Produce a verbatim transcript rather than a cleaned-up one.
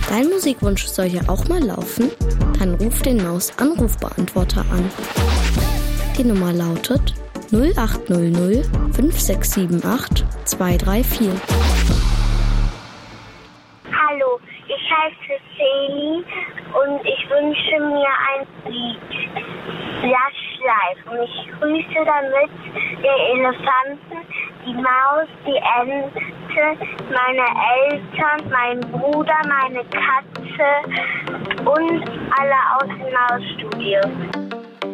Dein Musikwunsch soll hier auch mal laufen? Dann ruf den Maus-Anrufbeantworter an. Die Nummer lautet null acht null null fünf sechs sieben acht zwei drei vier. Hallo, ich heiße Celi und ich wünsche mir ein Lied. Lush Life. Und ich grüße damit den Elefanten, die Maus, die Ente, meine Eltern, meinen Bruder, meine Katze und alle aus dem Mausstudio.